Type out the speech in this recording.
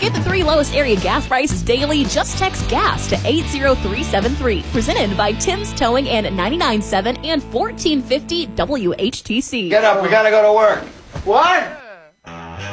Get the 3 lowest area gas prices daily. Just text GAS to 80373. Presented by Tim's Towing and 99.7 and 1450 WHTC. Get up, we gotta go to work. What?